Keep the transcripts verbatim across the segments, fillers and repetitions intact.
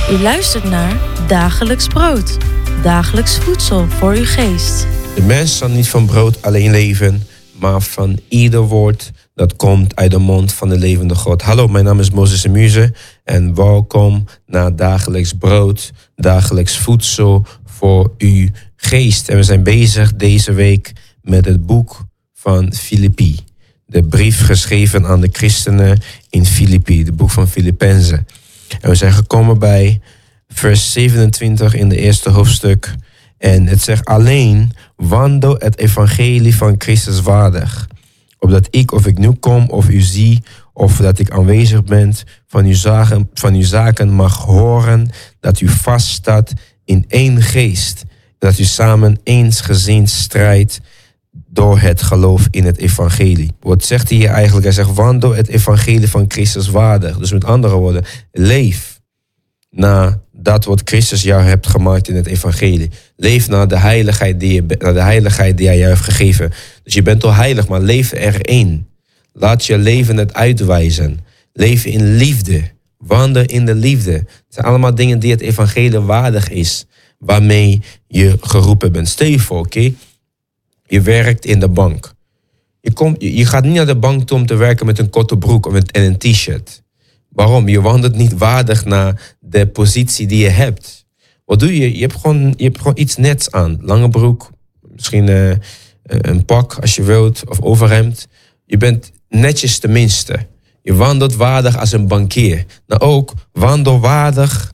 U luistert naar Dagelijks Brood. Dagelijks voedsel voor uw geest. De mens zal niet van brood alleen leven, maar van ieder woord dat komt uit de mond van de levende God. Hallo, mijn naam is Moses Emuse en welkom naar Dagelijks Brood, Dagelijks Voedsel voor uw geest. En we zijn bezig deze week met het boek van Filippi. De brief geschreven aan de christenen in Filippi, het boek van Filippenzen. En we zijn gekomen bij vers zevenentwintig in de eerste hoofdstuk. En het zegt alleen, wandel het evangelie van Christus waardig. Opdat ik, of ik nu kom, of u zie, of dat ik aanwezig ben, van uw zaken, van uw zaken mag horen, dat u vaststaat in één geest. Dat u samen eensgezind strijdt door het geloof in het evangelie. Wat zegt hij hier eigenlijk? Hij zegt, wandel het evangelie van Christus waardig. Dus met andere woorden, leef naar dat wat Christus jou hebt gemaakt in het evangelie. Leef naar de heiligheid die, je, naar de heiligheid die hij jou heeft gegeven. Dus je bent al heilig, maar leef erin. Laat je leven het uitwijzen. Leef in liefde. Wandel in de liefde. Het zijn allemaal dingen die het evangelie waardig is. Waarmee je geroepen bent. Stel je voor, oké? Okay? Je werkt in de bank. Je, komt, je gaat niet naar de bank toe om te werken met een korte broek of met, en een t-shirt. Waarom? Je wandelt niet waardig naar de positie die je hebt. Wat doe je? Je hebt gewoon, je hebt gewoon iets nets aan. Lange broek, misschien uh, een pak als je wilt, of overhemd. Je bent netjes tenminste. Je wandelt waardig als een bankier. Nou ook, wandel waardig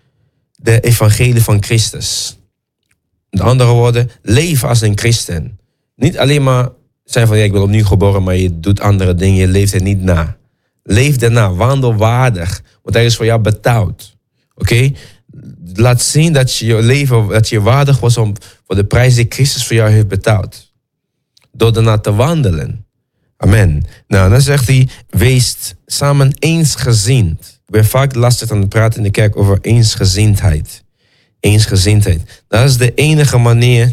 de evangelie van Christus. Met andere woorden, leef als een christen. Niet alleen maar zijn van, ja, ik ben opnieuw geboren, maar je doet andere dingen, je leeft er niet na. Leef daarna, wandel waardig, want hij is voor jou betaald. Oké? Okay? Laat zien dat je je leven, dat je waardig was om, voor de prijs die Christus voor jou heeft betaald. Door daarna te wandelen. Amen. Nou, dan zegt hij, wees samen eensgezind. Ik ben vaak lastig aan het praten in de kerk over eensgezindheid. Eensgezindheid. Dat is de enige manier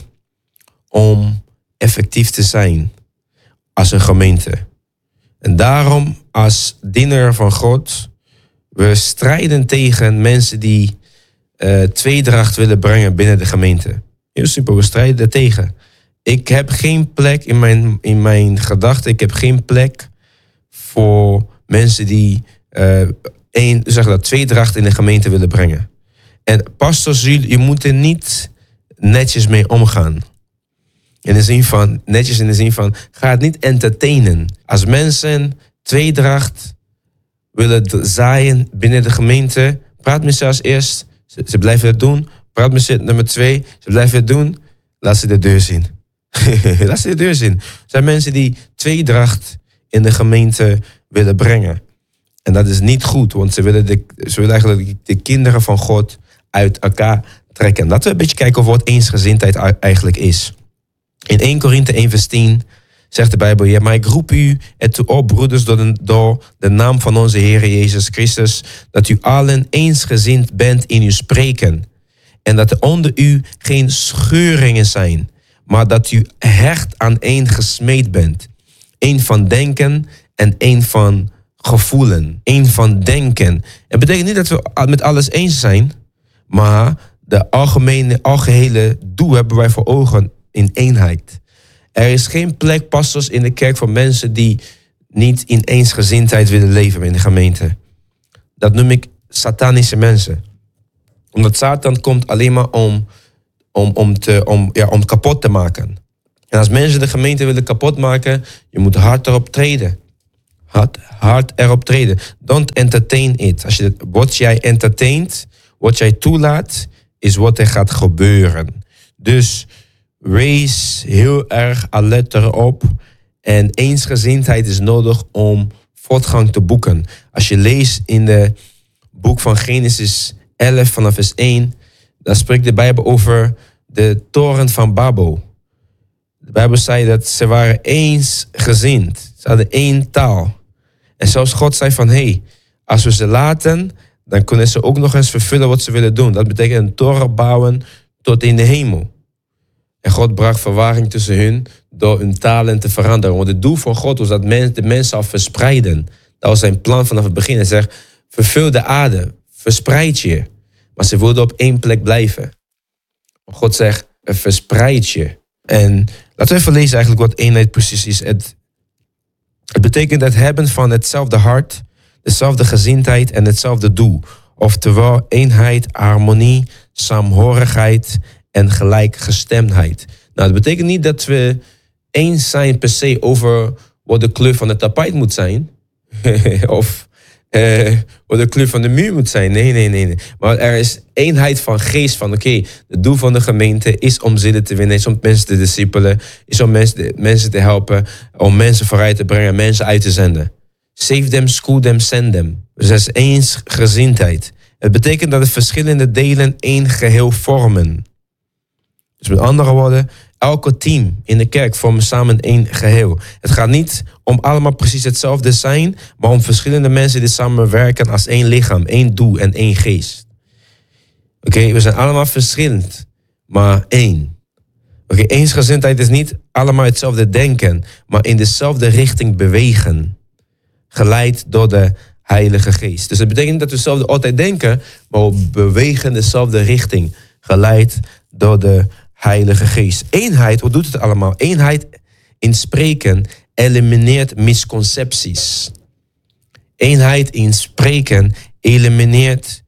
om effectief te zijn als een gemeente. En daarom, als dienaar van God, we strijden tegen mensen die uh, tweedracht willen brengen binnen de gemeente. Heel simpel, we strijden er tegen. Ik heb geen plek in mijn, in mijn gedachten, ik heb geen plek voor mensen die uh, een, zeg dat, tweedracht in de gemeente willen brengen. En pastors, je moet er niet netjes mee omgaan. In de zin van, netjes in de zin van, ga het niet entertainen. Als mensen tweedracht willen zaaien binnen de gemeente, praat met ze als eerst, ze, ze blijven het doen. Praat met ze nummer twee, ze blijven het doen, laat ze de deur zien. Laat ze de deur zien. Er zijn mensen die tweedracht in de gemeente willen brengen. En dat is niet goed, want ze willen, de, ze willen eigenlijk de kinderen van God uit elkaar trekken. Laten we een beetje kijken over wat eensgezindheid eigenlijk is. In eerste Korinthe één vers tien zegt de Bijbel, ja, maar ik roep u ertoe op, broeders, door de, door de naam van onze Heer Jezus Christus, dat u allen eensgezind bent in uw spreken. En dat er onder u geen scheuringen zijn, maar dat u hecht aan één gesmeed bent. Eén van denken en één van gevoelen. Eén van denken. Het betekent niet dat we met alles eens zijn, maar de algemene, algehele doel hebben wij voor ogen in eenheid. Er is geen plek, pastors, in de kerk voor mensen die niet in eensgezindheid willen leven in de gemeente. Dat noem ik satanische mensen. Omdat Satan komt alleen maar om, om, om, te, om, ja, om kapot te maken. En als mensen de gemeente willen kapot maken, je moet hard erop treden. Hard, hard erop treden. Don't entertain it. Als je, wat jij entertaint, wat jij toelaat, is wat er gaat gebeuren. Dus wees heel erg alert erop. En eensgezindheid is nodig om voortgang te boeken. Als je leest in het boek van Genesis elf vanaf vers één, dan spreekt de Bijbel over de toren van Babel. De Bijbel zei dat ze waren eensgezind. Ze hadden één taal. En zelfs God zei van, hé, hey, als we ze laten, dan kunnen ze ook nog eens vervullen wat ze willen doen. Dat betekent een toren bouwen tot in de hemel. En God bracht verwarring tussen hun door hun talen te veranderen. Want het doel van God was dat men, de mensen zou verspreiden. Dat was zijn plan vanaf het begin. Hij zegt, vervul de aarde, verspreid je. Maar ze wilden op één plek blijven. God zegt, verspreid je. En laten we even lezen eigenlijk wat eenheid precies is. Het, het betekent het hebben van hetzelfde hart, dezelfde gezindheid en hetzelfde doel. Oftewel eenheid, harmonie, saamhorigheid en gelijkgestemdheid. Nou, dat betekent niet dat we eens zijn per se over wat de kleur van het tapijt moet zijn. of uh, wat de kleur van de muur moet zijn. Nee, nee, nee, nee. Maar er is eenheid van geest van, oké, okay, het doel van de gemeente is om zielen te winnen, is om mensen te discipelen, is om mensen, mensen te helpen, om mensen vooruit te brengen, mensen uit te zenden. Save them, school them, send them. Dus dat is eensgezindheid. Het betekent dat de verschillende delen één geheel vormen. Dus met andere woorden, elke team in de kerk vormen samen één geheel. Het gaat niet om allemaal precies hetzelfde zijn, maar om verschillende mensen die samenwerken als één lichaam, één doel en één geest. Oké, okay, we zijn allemaal verschillend, maar één. Oké, okay, eensgezindheid is niet allemaal hetzelfde denken, maar in dezelfde richting bewegen. Geleid door de Heilige Geest. Dus dat betekent dat we hetzelfde altijd denken, maar we bewegen dezelfde richting. Geleid door de Heilige Geest. Eenheid, wat doet het allemaal? Eenheid in spreken elimineert misconcepties. Eenheid in spreken elimineert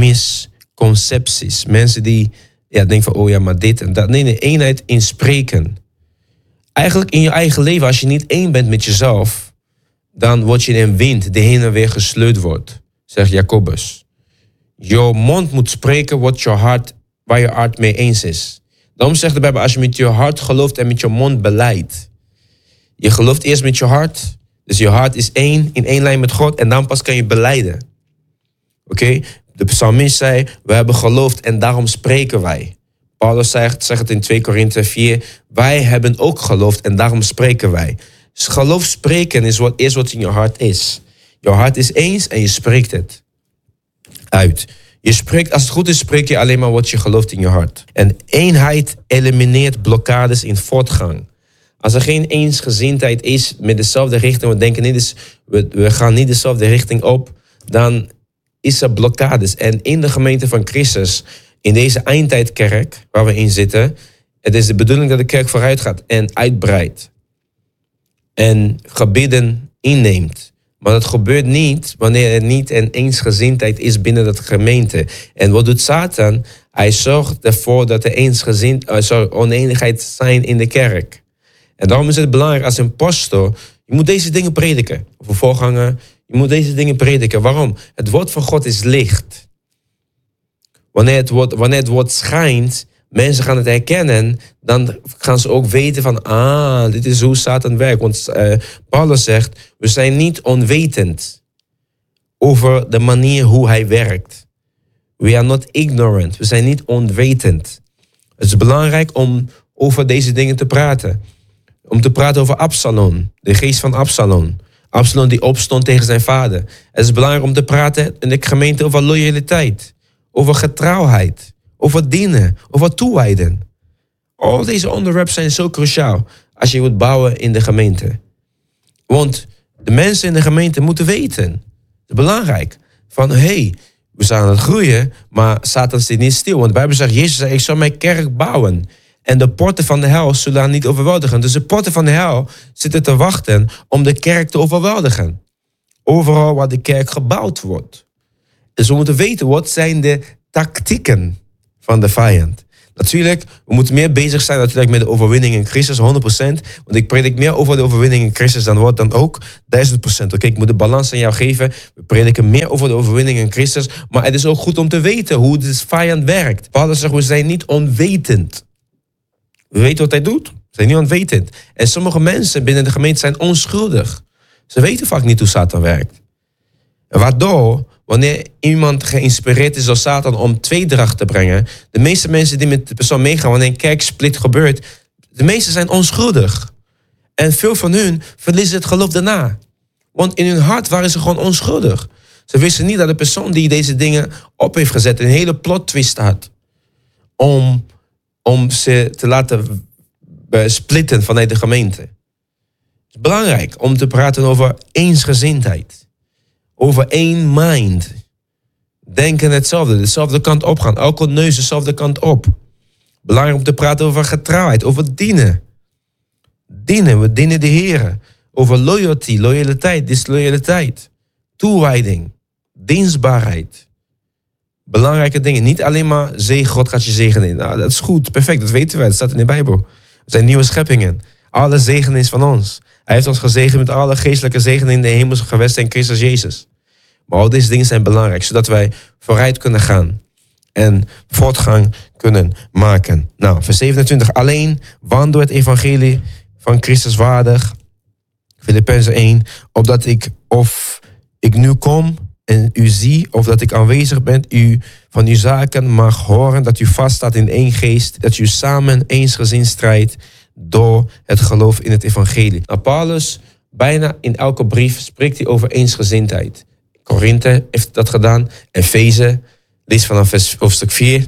misconcepties. Mensen die ja, denken van, oh ja, maar dit en dat. Nee, nee, eenheid in spreken. Eigenlijk in je eigen leven, als je niet één bent met jezelf, dan word je in een wind die heen en weer gesleurd wordt, zegt Jacobus. Je mond moet spreken wat je hart, waar je hart mee eens is. Daarom zegt de Bijbel, als je met je hart gelooft en met je mond beleidt. Je gelooft eerst met je hart, dus je hart is één, in één lijn met God, en dan pas kan je belijden. Oké? Okay? De psalmist zei, we hebben geloofd en daarom spreken wij. Paulus zegt, zegt het in twee Korinthe vier, wij hebben ook geloofd en daarom spreken wij. Dus geloof spreken is wat, is wat in je hart is. Je hart is eens en je spreekt het uit. Je spreekt, als het goed is, spreek je alleen maar wat je gelooft in je hart. En eenheid elimineert blokkades in voortgang. Als er geen eensgezindheid is met dezelfde richting, we denken niet eens, we, we gaan niet dezelfde richting op, dan is er blokkades. En in de gemeente van Christus, in deze eindtijdkerk waar we in zitten, het is de bedoeling dat de kerk vooruit gaat en uitbreidt. En gebieden inneemt. Maar dat gebeurt niet wanneer er niet een eensgezindheid is binnen de gemeente. En wat doet Satan? Hij zorgt ervoor dat er eensgezind, uh, sorry, oneenigheid zijn in de kerk. En daarom is het belangrijk als een pastor, je moet deze dingen prediken. Of een voorganger, je moet deze dingen prediken. Waarom? Het woord van God is licht. Wanneer het woord, wanneer het woord schijnt, mensen gaan het herkennen, dan gaan ze ook weten van, ah, dit is hoe Satan werkt. Want uh, Paulus zegt, we zijn niet onwetend over de manier hoe hij werkt. We are not ignorant. We zijn niet onwetend. Het is belangrijk om over deze dingen te praten. Om te praten over Absalom, de geest van Absalom. Absalom die opstond tegen zijn vader. Het is belangrijk om te praten in de gemeente over loyaliteit, over getrouwheid, over dienen, over toewijden. Al deze onderwerpen zijn zo cruciaal als je wilt bouwen in de gemeente. Want de mensen in de gemeente moeten weten, het is belangrijk, van hé, hey, we zijn aan het groeien, maar Satan zit niet stil. Want de Bijbel zegt, Jezus zei, ik zal mijn kerk bouwen. En de poorten van de hel zullen haar niet overweldigen. Dus de poorten van de hel zitten te wachten om de kerk te overweldigen. Overal waar de kerk gebouwd wordt. Dus we moeten weten, wat zijn de tactieken van de vijand? Natuurlijk, we moeten meer bezig zijn natuurlijk met de overwinning in Christus, honderd procent. Want ik predik meer over de overwinning in Christus dan wat dan ook, duizend procent. Oké, ik moet de balans aan jou geven. We prediken meer over de overwinning in Christus. Maar het is ook goed om te weten hoe de vijand werkt. Paulus zegt, we zijn niet onwetend. We weten wat hij doet. We zijn niet onwetend. En sommige mensen binnen de gemeente zijn onschuldig. Ze weten vaak niet hoe Satan werkt. En waardoor, wanneer iemand geïnspireerd is door Satan om tweedracht te brengen, de meeste mensen die met de persoon meegaan, wanneer een kerksplit gebeurt, de meeste zijn onschuldig. En veel van hun verliezen het geloof daarna. Want in hun hart waren ze gewoon onschuldig. Ze wisten niet dat de persoon die deze dingen op heeft gezet een hele plot twist had. Om, om ze te laten splitten vanuit de gemeente. Het is belangrijk om te praten over eensgezindheid. Over één mind. denken hetzelfde. Dezelfde kant op gaan. Elke neus dezelfde kant op. Belangrijk om te praten over getrouwheid. Over dienen. Dienen. We dienen de Heer. Over loyalty. Loyaliteit. Disloyaliteit. Toewijding. Dienstbaarheid. Belangrijke dingen. Niet alleen maar zegen. God gaat je zegenen. Nou, dat is goed. Perfect. Dat weten wij. Dat staat in de Bijbel. We zijn nieuwe scheppingen. Alle zegen is van ons. Hij heeft ons gezegend met alle geestelijke zegenen in de hemelse gewesten in Christus Jezus. Maar al deze dingen zijn belangrijk, zodat wij vooruit kunnen gaan en voortgang kunnen maken. Nou, vers zevenentwintig. Alleen wandel het evangelie van Christus waardig. Filippenzen één. Opdat ik, of ik nu kom en u zie, of dat ik aanwezig ben, u van uw zaken mag horen, dat u vaststaat in één geest, dat u samen eensgezind strijdt door het geloof in het evangelie. Nou, Paulus, bijna in elke brief spreekt hij over eensgezindheid. Korinthe heeft dat gedaan. Efeze, lees vanaf vers, hoofdstuk vier.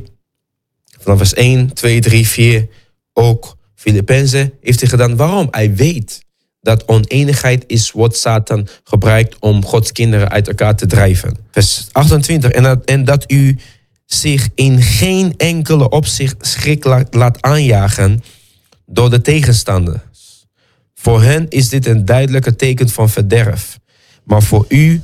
Vanaf vers één, twee, drie, vier. Ook Filippenzen heeft hij gedaan. Waarom? Hij weet dat oneenigheid is wat Satan gebruikt om Gods kinderen uit elkaar te drijven. Vers achtentwintig. En dat, en dat u zich in geen enkele opzicht schrik laat, laat aanjagen door de tegenstanders. Voor hen is dit een duidelijke teken van verderf. Maar voor u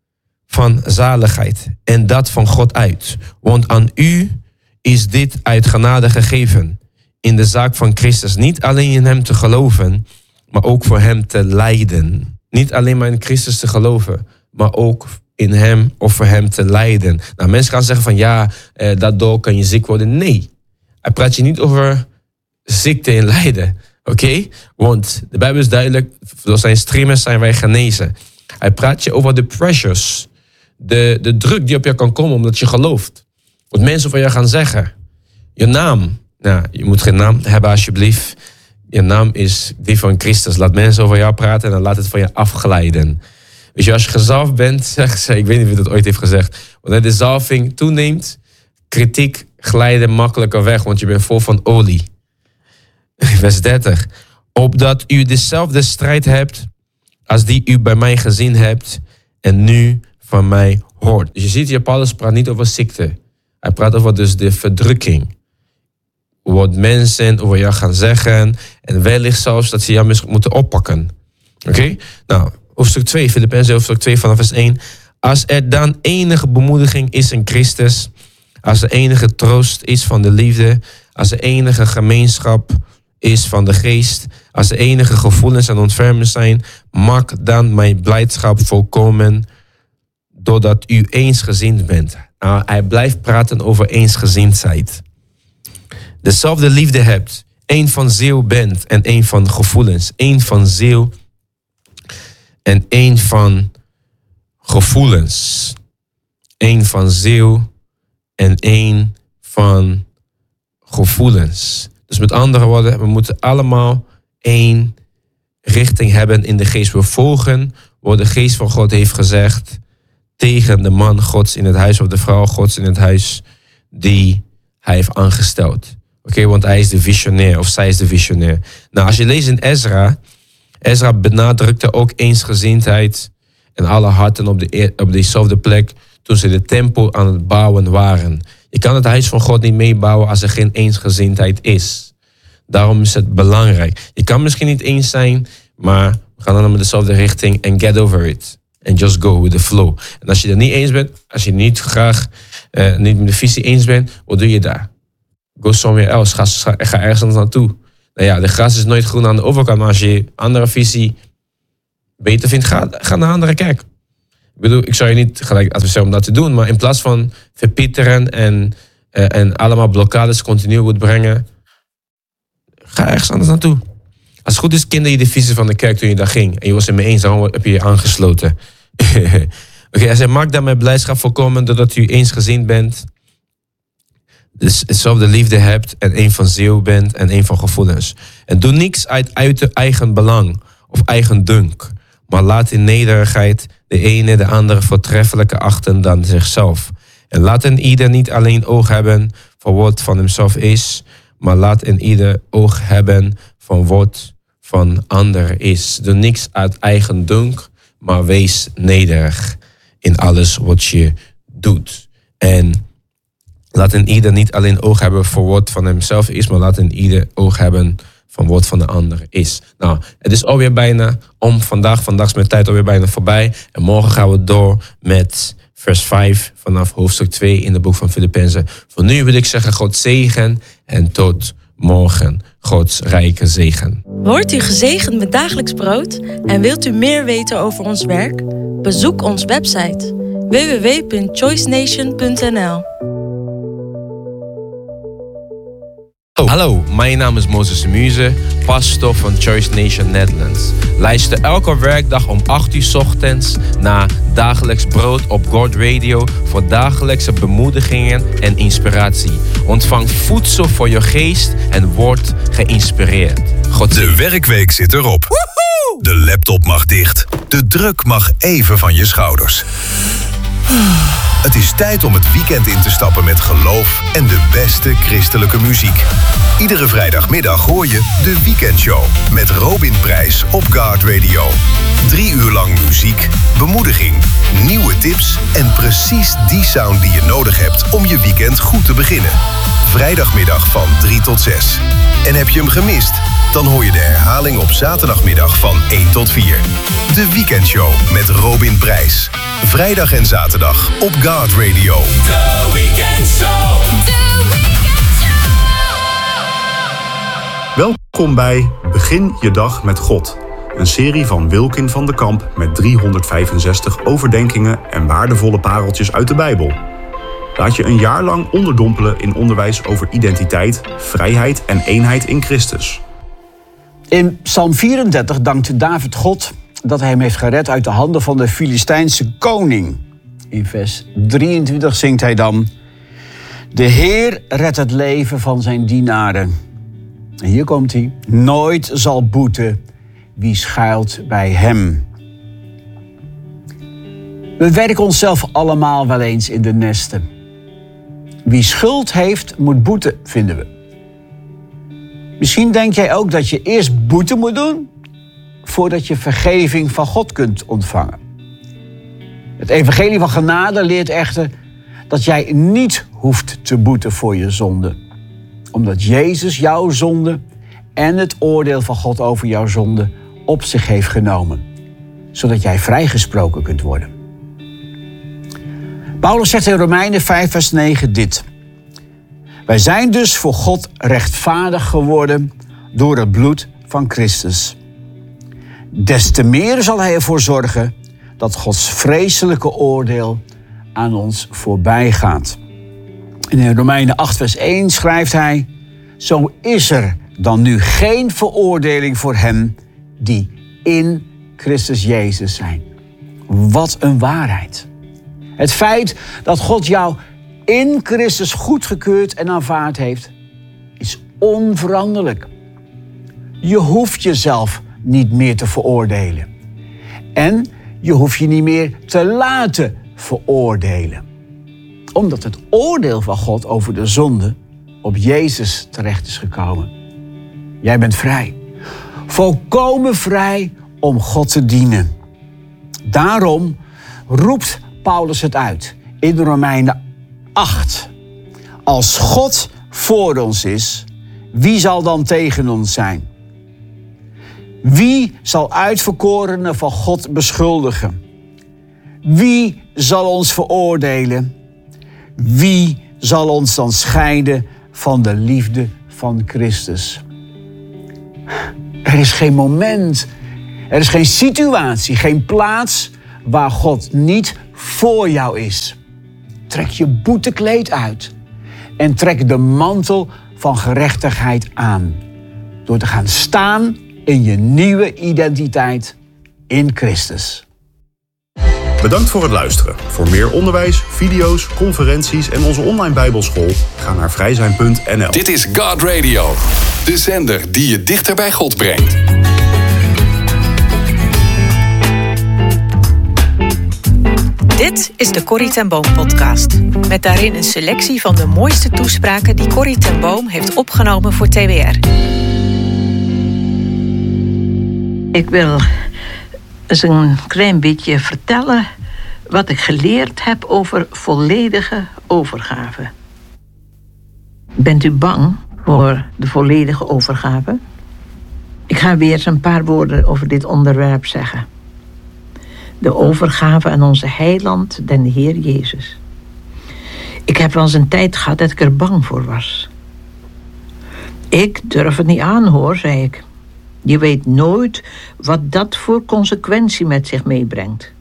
van zaligheid. En dat van God uit. Want aan u is dit uit genade gegeven. In de zaak van Christus. Niet alleen in hem te geloven, maar ook voor hem te lijden. Niet alleen maar in Christus te geloven, maar ook in hem of voor hem te lijden. Nou, mensen gaan zeggen van ja, eh, daardoor kan je ziek worden. Nee, hij praat je niet over ziekte en lijden. Oké? Okay? Want de Bijbel is duidelijk, door zijn streamers zijn wij genezen. Hij praat je over de pressures. De, de druk die op je kan komen omdat je gelooft. Wat mensen van jou gaan zeggen. Je naam. Nou, je moet geen naam hebben alsjeblieft. Je naam is die van Christus. Laat mensen over jou praten en dan laat het van je afglijden. Weet je, als je gezalfd bent, zeggen ze, ik weet niet wie dat ooit heeft gezegd. Wanneer de zalving toeneemt, kritiek glijden makkelijker weg, want je bent vol van olie. Vers dertig. Opdat u dezelfde strijd hebt als die u bij mij gezien hebt en nu van mij hoort. Dus je ziet hier, Paulus praat niet over ziekte. Hij praat over dus de verdrukking. Wat mensen over jou gaan zeggen. En wellicht zelfs dat ze jou moeten oppakken. Oké? Okay? Nou, hoofdstuk twee, Filippenzen hoofdstuk twee vanaf vers één. Als er dan enige bemoediging is in Christus. Als er enige troost is van de liefde. Als er enige gemeenschap is van de geest. Als er enige gevoelens en ontferming zijn. Maak dan mijn blijdschap volkomen. Doordat u eensgezind bent. Nou, hij blijft praten over eensgezindheid. Dezelfde liefde hebt. Eén van ziel bent en één van gevoelens. Eén van ziel en één van gevoelens. Eén van ziel en één van gevoelens. Dus met andere woorden, we moeten allemaal één richting hebben in de geest. We volgen wat de geest van God heeft gezegd tegen de man Gods in het huis of de vrouw Gods in het huis die hij heeft aangesteld. Oké, okay, want hij is de visionair of zij is de visionair. Nou, als je leest in Ezra, Ezra benadrukte ook eensgezindheid en alle harten op, de, op dezelfde plek toen ze de tempel aan het bouwen waren. Je kan het huis van God niet meebouwen als er geen eensgezindheid is. Daarom is het belangrijk. Je kan misschien niet eens zijn, maar we gaan dan in dezelfde richting en get over it. And just go with the flow. En als je er niet eens bent, als je niet graag uh, niet met de visie eens bent, wat doe je daar? Go somewhere else. Ga, ga ergens anders naartoe. Nou ja, de gras is nooit groen aan de overkant. Maar als je andere visie beter vindt, ga, ga naar een andere kerk. Ik bedoel, ik zou je niet gelijk adviseren om dat te doen. Maar in plaats van verpieteren en, uh, en allemaal blokkades continu moet brengen, ga ergens anders naartoe. Als het goed is, kende je de visie van de kerk toen je daar ging. En je was het mee eens, dan heb je je aangesloten. Oké, okay, hij zei, maak dan mijn blijdschap volkomen doordat u eensgezind bent. Dus hetzelfde liefde hebt en één van ziel bent en één van gevoelens. En doe niks uit, uit eigen belang of eigen dunk. Maar laat in nederigheid de ene de andere voortreffelijker achten dan zichzelf. En laat in ieder niet alleen oog hebben voor wat van hemzelf is, maar laat in ieder oog hebben van wat van ander is. Doe niks uit eigen dunk, maar wees nederig in alles wat je doet. En laat in ieder niet alleen oog hebben voor wat van hemzelf is, maar laat in ieder oog hebben van wat van de ander is. Nou, het is alweer bijna om vandaag. Vandaag is mijn tijd alweer bijna voorbij. En morgen gaan we door met vers vijf vanaf hoofdstuk twee in het boek van Filippenzen. Voor nu wil ik zeggen God zegen en tot morgen. Gods rijke zegen. Wordt u gezegend met dagelijks brood en wilt u meer weten over ons werk? Bezoek onze website w w w punt choice nation punt n l. Oh, hallo, mijn naam is Moses Muze, pastor van Choice Nation Netherlands. Luister elke werkdag om acht uur 's ochtends naar Dagelijks Brood op God Radio voor dagelijkse bemoedigingen en inspiratie. Ontvang voedsel voor je geest en word geïnspireerd. God De werkweek zit erop. Woehoe! De laptop mag dicht. De druk mag even van je schouders. Het is tijd om het weekend in te stappen met geloof en de beste christelijke muziek. Iedere vrijdagmiddag hoor je de Weekendshow met Robin Prijs op God Radio. Drie uur lang muziek, bemoediging, nieuwe tips en precies die sound die je nodig hebt om je weekend goed te beginnen. Vrijdagmiddag van drie tot zes. En heb je hem gemist? Dan hoor je de herhaling op zaterdagmiddag van één tot vier. De Weekendshow met Robin Prijs. Vrijdag en zaterdag op God Radio. The Weekend Show. The Weekend Show. Welkom bij Begin je dag met God. Een serie van Wilkin van de Kamp met driehonderdvijfenzestig overdenkingen en waardevolle pareltjes uit de Bijbel. Laat je een jaar lang onderdompelen in onderwijs over identiteit, vrijheid en eenheid in Christus. In Psalm vierendertig dankt David God dat hij hem heeft gered uit de handen van de Filistijnse koning. In vers drieëntwintig zingt hij dan: De Heer redt het leven van zijn dienaren. En hier komt hij. Nooit zal boeten wie schuilt bij hem. We werken onszelf allemaal wel eens in de nesten. Wie schuld heeft, moet boeten, vinden we. Misschien denk jij ook dat je eerst boete moet doen voordat je vergeving van God kunt ontvangen. Het evangelie van genade leert echter dat jij niet hoeft te boeten voor je zonde. Omdat Jezus jouw zonde en het oordeel van God over jouw zonde op zich heeft genomen. Zodat jij vrijgesproken kunt worden. Paulus zegt in Romeinen vijf vers negen dit: Wij zijn dus voor God rechtvaardig geworden door het bloed van Christus. Des te meer zal hij ervoor zorgen dat Gods vreselijke oordeel aan ons voorbij gaat. En in Romeinen acht vers één schrijft hij: Zo is er dan nu geen veroordeling voor hen die in Christus Jezus zijn. Wat een waarheid. Het feit dat God jou in Christus goedgekeurd en aanvaard heeft, is onveranderlijk. Je hoeft jezelf niet meer te veroordelen. En je hoeft je niet meer te laten veroordelen. Omdat het oordeel van God over de zonde op Jezus terecht is gekomen. Jij bent vrij. Volkomen vrij om God te dienen. Daarom roept Paulus het uit in Romeinen acht. Als God voor ons is, wie zal dan tegen ons zijn? Wie zal uitverkorenen van God beschuldigen? Wie zal ons veroordelen? Wie zal ons dan scheiden van de liefde van Christus? Er is geen moment, er is geen situatie, geen plaats waar God niet voor jou is. Trek je boetekleed uit en trek de mantel van gerechtigheid aan. Door te gaan staan in je nieuwe identiteit in Christus. Bedankt voor het luisteren. Voor meer onderwijs, video's, conferenties en onze online bijbelschool ga naar vrijzijn punt n l. Dit is God Radio, de zender die je dichter bij God brengt. Dit is de Corrie ten Boom podcast. Met daarin een selectie van de mooiste toespraken die Corrie ten Boom heeft opgenomen voor T W R. Ik wil eens een klein beetje vertellen wat ik geleerd heb over volledige overgave. Bent u bang voor de volledige overgave? Ik ga weer eens een paar woorden over dit onderwerp zeggen. De overgave aan onze heiland, den Heer Jezus. Ik heb wel eens een tijd gehad dat ik er bang voor was. Ik durf het niet aan, hoor, zei ik. Je weet nooit wat dat voor consequentie met zich meebrengt.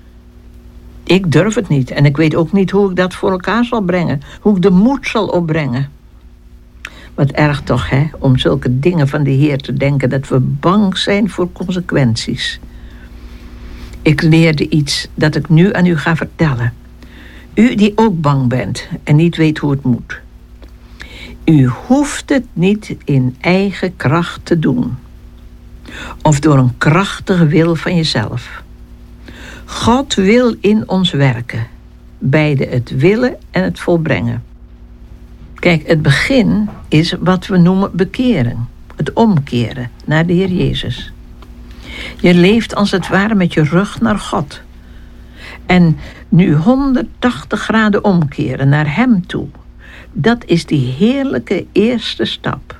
Ik durf het niet en ik weet ook niet hoe ik dat voor elkaar zal brengen. Hoe ik de moed zal opbrengen. Wat erg toch, hè, om zulke dingen van de Heer te denken, dat we bang zijn voor consequenties. Ik leerde iets dat ik nu aan u ga vertellen. U die ook bang bent en niet weet hoe het moet. U hoeft het niet in eigen kracht te doen. Of door een krachtige wil van jezelf. God wil in ons werken. Beide het willen en het volbrengen. Kijk, het begin is wat we noemen bekering. Het omkeren naar de Heer Jezus. Je leeft als het ware met je rug naar God. En nu honderdtachtig graden omkeren naar Hem toe. Dat is die heerlijke eerste stap.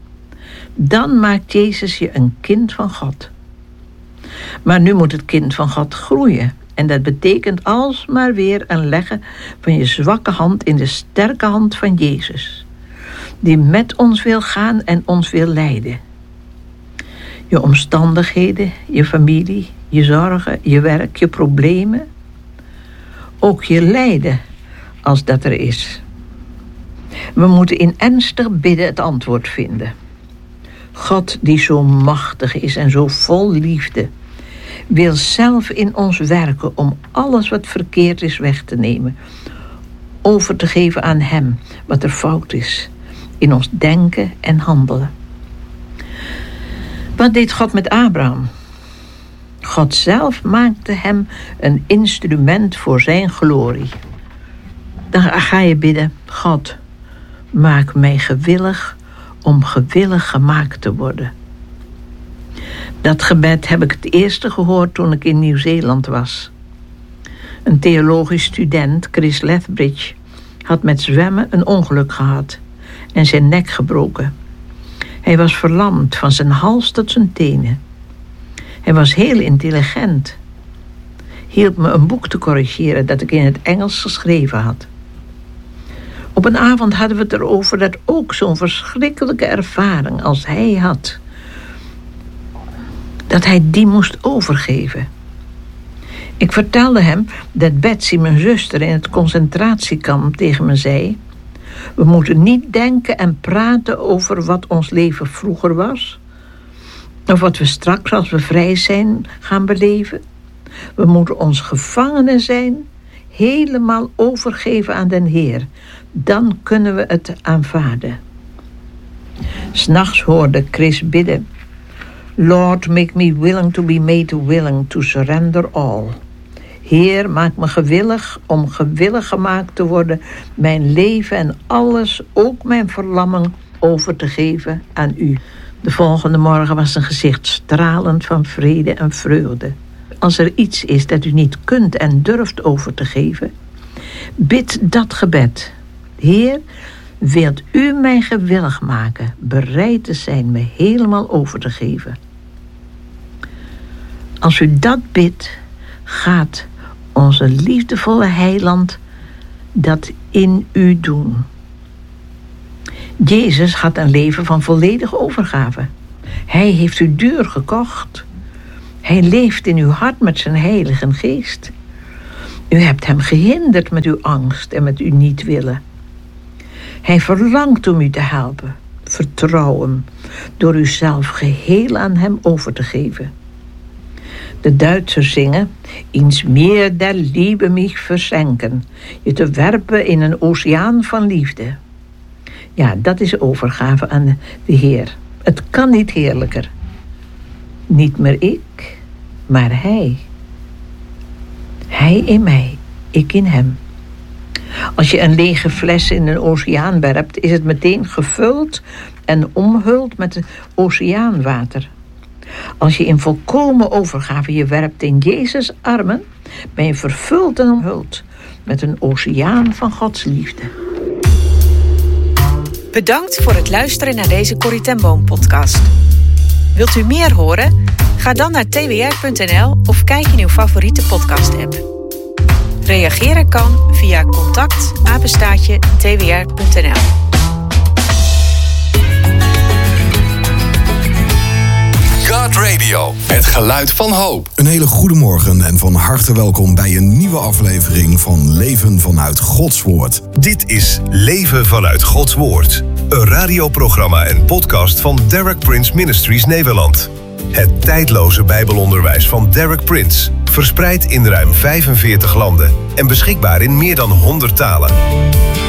Dan maakt Jezus je een kind van God. Maar nu moet het kind van God groeien. En dat betekent alsmaar weer een leggen van je zwakke hand in de sterke hand van Jezus. Die met ons wil gaan en ons wil leiden. Je omstandigheden, je familie, je zorgen, je werk, je problemen. Ook je lijden, als dat er is. We moeten in ernstig bidden het antwoord vinden. God die zo machtig is en zo vol liefde, wil zelf in ons werken om alles wat verkeerd is weg te nemen. Over te geven aan Hem wat er fout is. In ons denken en handelen. Wat deed God met Abraham? God zelf maakte hem een instrument voor zijn glorie. Dan ga je bidden, God, maak mij gewillig om gewillig gemaakt te worden. Dat gebed heb ik het eerste gehoord toen ik in Nieuw-Zeeland was. Een theologisch student, Chris Lethbridge, had met zwemmen een ongeluk gehad en zijn nek gebroken. Hij was verlamd van zijn hals tot zijn tenen. Hij was heel intelligent. Hielp me een boek te corrigeren dat ik in het Engels geschreven had. Op een avond hadden we het erover dat ook zo'n verschrikkelijke ervaring als hij had, dat hij die moest overgeven. Ik vertelde hem dat Betsy, mijn zuster, in het concentratiekamp tegen me zei: we moeten niet denken en praten over wat ons leven vroeger was, of wat we straks als we vrij zijn gaan beleven. We moeten ons gevangenen zijn, helemaal overgeven aan den Heer. Dan kunnen we het aanvaarden. 'S Nachts hoorde Chris bidden: Lord, make me willing to be made willing to surrender all. Heer, maak me gewillig om gewillig gemaakt te worden, mijn leven en alles, ook mijn verlamming, over te geven aan u. De volgende morgen was zijn gezicht stralend van vrede en vreugde. Als er iets is dat u niet kunt en durft over te geven, bid dat gebed. Heer, wilt u mij gewillig maken, bereid te zijn me helemaal over te geven. Als u dat bidt, gaat onze liefdevolle heiland dat in u doen. Jezus had een leven van volledige overgave. Hij heeft u duur gekocht. Hij leeft in uw hart met zijn heilige geest. U hebt hem gehinderd met uw angst en met uw niet willen. Hij verlangt om u te helpen. Vertrouw hem door uzelf geheel aan hem over te geven. De Duitsers zingen: Ins meer der Liebe mich versenken. Je te werpen in een oceaan van liefde. Ja, dat is overgave aan de Heer. Het kan niet heerlijker. Niet meer ik, maar Hij. Hij in mij, ik in Hem. Als je een lege fles in een oceaan werpt, is het meteen gevuld en omhuld met oceaanwater. Als je in volkomen overgave je werpt in Jezus' armen, ben je vervuld en omhuld met een oceaan van Gods liefde. Bedankt voor het luisteren naar deze Corrie ten Boom podcast. Wilt u meer horen? Ga dan naar t w r punt n l of kijk in uw favoriete podcast-app. Reageren kan via contact apenstaartje t w r punt n l. God Radio, het geluid van hoop. Een hele goede morgen en van harte welkom bij een nieuwe aflevering van Leven vanuit Gods Woord. Dit is Leven vanuit Gods Woord. Een radioprogramma en podcast van Derek Prince Ministries Nederland. Het tijdloze bijbelonderwijs van Derek Prince. Verspreid in ruim vijfenveertig landen en beschikbaar in meer dan honderd talen.